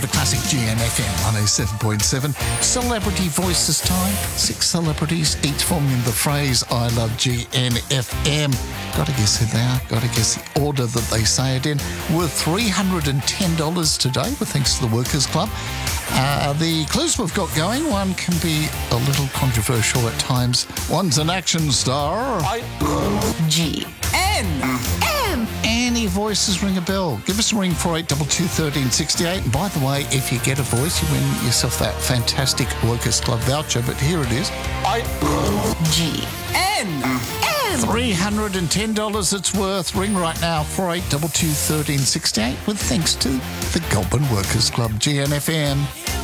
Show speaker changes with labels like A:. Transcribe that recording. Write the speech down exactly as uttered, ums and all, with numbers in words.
A: The classic G N F M one oh seven point seven. Celebrity Voices time. Six celebrities, each forming the phrase, I love G N F M. Got to guess who they are. Got to guess the order that they say it in. Worth three hundred ten dollars today, with thanks to the Workers Club. Uh, the clues we've got going, one can be a little controversial at times. One's an action star.
B: I...
C: G N M.
A: Any voices ring a bell? Give us a ring, four eight two two, one three six eight. And by the way, if you get a voice, you win yourself that fantastic Workers Club voucher. But here it is.
B: I...
C: G N M.
A: three hundred ten dollars it's worth. Ring right now, four eight two two, one three six eight, with thanks to the Goulburn Workers Club, G N F M.